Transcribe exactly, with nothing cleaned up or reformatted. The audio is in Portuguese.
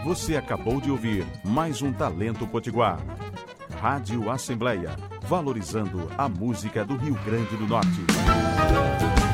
Você acabou de ouvir mais um Talento Potiguar. Rádio Assembleia, valorizando a música do Rio Grande do Norte.